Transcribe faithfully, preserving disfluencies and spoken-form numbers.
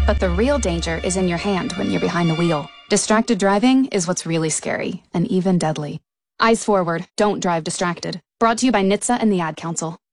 But the real danger is in your hand when you're behind the wheel. Distracted driving is what's really scary, and even deadly. Eyes forward, don't drive distracted. Brought to you by N H T S A and the Ad Council.